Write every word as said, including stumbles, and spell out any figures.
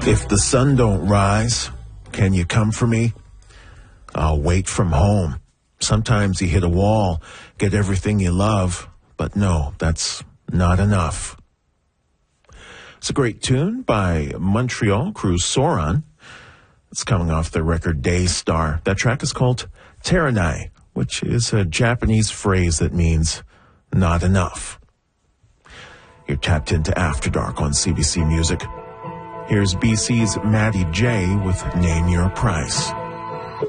If the sun don't rise, can you come for me? I'll wait from home. Sometimes you hit a wall, get everything you love, but no, that's not enough. It's a great tune by Montreal crew Sauron. It's coming off their record Daystar. That track is called Teranai, which is a Japanese phrase that means not enough. You're tapped into After Dark on C B C Music. Here's B C's Maddie J with Name Your Price.